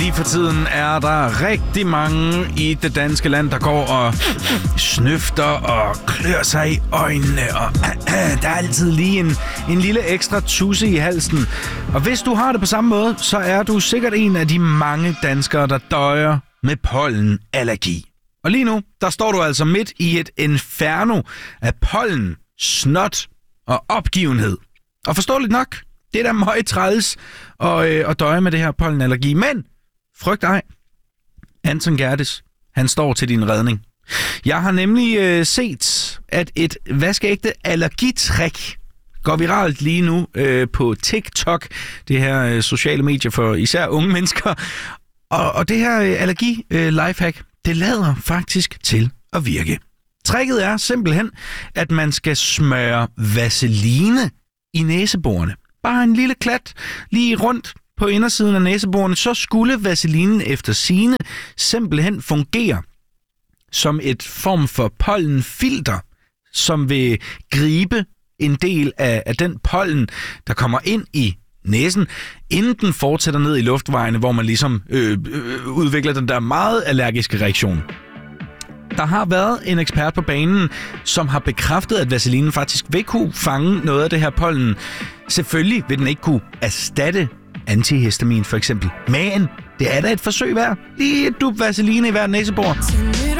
Lige for tiden er der rigtig mange i det danske land, der går og snøfter og klør sig i øjnene. Og der er altid lige en lille ekstra tusse i halsen. Og hvis du har det på samme måde, så er du sikkert en af de mange danskere, der døjer med pollenallergi. Og lige nu, der står du altså midt i et inferno af pollen, snot og opgivenhed. Og forståeligt nok, det er da meget træls at døje med det her pollenallergi. Men frygt ej. Anton Gerdes, han står til din redning. Jeg har nemlig set, at et vaskeægte allergitrik går viralt lige nu på TikTok. Det her sociale medier for især unge mennesker. Og det her allergi-lifehack, det lader faktisk til at virke. Tricket er simpelthen, at man skal smøre vaseline i næseborene. Bare en lille klat lige rundt på indersiden af næseborene, så skulle vaselinen efter sigende simpelthen fungere som et form for pollenfilter, som vil gribe en del af den pollen, der kommer ind i næsen, inden den fortsætter ned i luftvejene, hvor man ligesom udvikler den der meget allergiske reaktion. Der har været en ekspert på banen, som har bekræftet, at vaselinen faktisk vil kunne fange noget af det her pollen. Selvfølgelig vil den ikke kunne erstatte antihistamin for eksempel. Men det er da et forsøg værd. Lige et dub vaseline i hver næsebor.